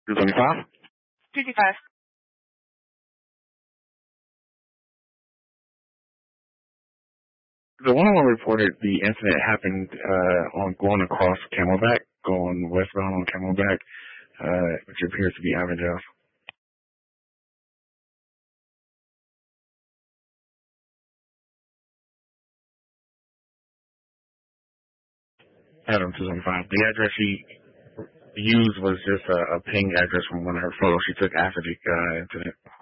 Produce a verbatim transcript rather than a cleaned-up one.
two twenty-five? two twenty-five. The one who reported the incident happened uh, on going across Camelback, going westbound on Camelback, uh, which appears to be Avondale. Adam two twenty-five. The address she used was just a, a ping address from one of her photos she took after the uh, incident.